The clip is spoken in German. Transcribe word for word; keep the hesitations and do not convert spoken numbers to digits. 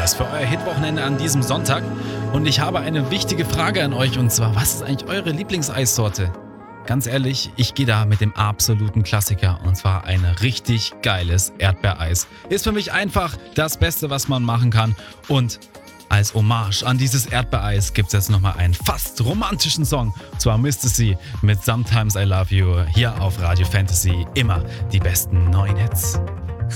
Podcast für euer Hitwochenende an diesem Sonntag. Und ich habe eine wichtige Frage an euch, und zwar, was ist eigentlich eure Lieblingseissorte? Ganz ehrlich, ich gehe da mit dem absoluten Klassiker, und zwar ein richtig geiles Erdbeereis. Ist für mich einfach das Beste, was man machen kann, und als Hommage an dieses Erdbeereis gibt es jetzt nochmal einen fast romantischen Song. Und zwar Mistasy mit Sometimes I Love You hier auf Radio Fantasy. Immer die besten neuen Hits.